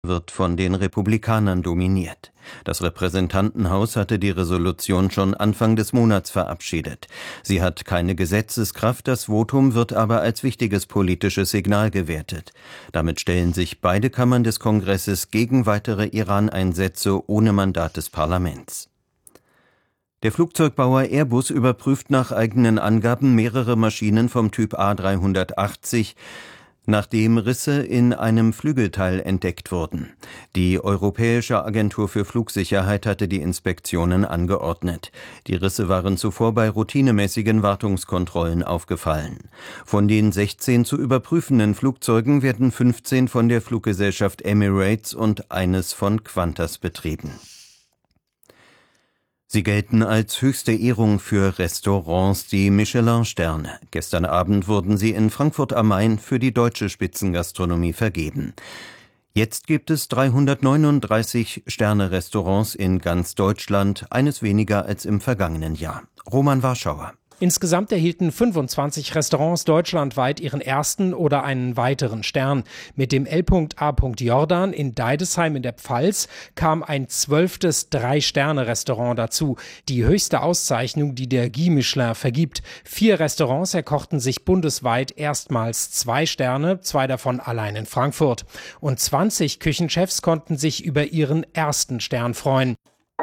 wird von den Republikanern dominiert. Das Repräsentantenhaus hatte die Resolution schon Anfang des Monats verabschiedet. Sie hat keine Gesetzeskraft, das Votum wird aber als wichtiges politisches Signal gewertet. Damit stellen sich beide Kammern des Kongresses gegen weitere Iran-Einsätze ohne Mandat des Parlaments. Der Flugzeugbauer Airbus überprüft nach eigenen Angaben mehrere Maschinen vom Typ A380, nachdem Risse in einem Flügelteil entdeckt wurden. Die Europäische Agentur für Flugsicherheit hatte die Inspektionen angeordnet. Die Risse waren zuvor bei routinemäßigen Wartungskontrollen aufgefallen. Von den 16 zu überprüfenden Flugzeugen werden 15 von der Fluggesellschaft Emirates und eines von Qantas betrieben. Sie gelten als höchste Ehrung für Restaurants, die Michelin-Sterne. Gestern Abend wurden sie in Frankfurt am Main für die deutsche Spitzengastronomie vergeben. Jetzt gibt es 339 Sterne-Restaurants in ganz Deutschland, eines weniger als im vergangenen Jahr. Roman Warschauer. Insgesamt erhielten 25 Restaurants deutschlandweit ihren ersten oder einen weiteren Stern. Mit dem L.A. Jordan in Deidesheim in der Pfalz kam ein 12. 3-Sterne-Restaurant dazu. Die höchste Auszeichnung, die der Guide Michelin vergibt. 4 Restaurants erkochten sich bundesweit erstmals 2 Sterne, 2 davon allein in Frankfurt. Und 20 Küchenchefs konnten sich über ihren ersten Stern freuen.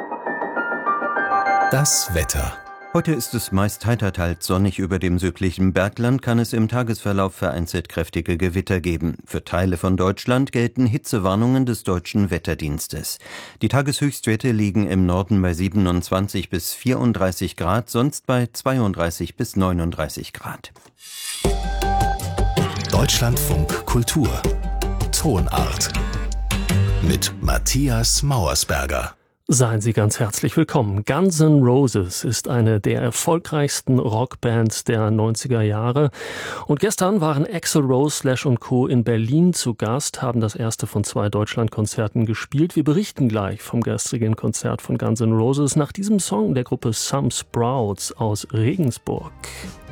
Das Wetter. Heute ist es meist heiter, teils sonnig. Über dem südlichen Bergland kann es im Tagesverlauf vereinzelt kräftige Gewitter geben. Für Teile von Deutschland gelten Hitzewarnungen des Deutschen Wetterdienstes. Die Tageshöchstwerte liegen im Norden bei 27 bis 34 Grad, sonst bei 32 bis 39 Grad. Deutschlandfunk Kultur. Tonart. Mit Matthias Mauersberger. Seien Sie ganz herzlich willkommen. Guns N' Roses ist eine der erfolgreichsten Rockbands der 90er Jahre. Und gestern waren Axl Rose, Slash & Co. in Berlin zu Gast, haben das erste von 2 Deutschlandkonzerten gespielt. Wir berichten gleich vom gestrigen Konzert von Guns N' Roses nach diesem Song der Gruppe Some Sprouts aus Regensburg.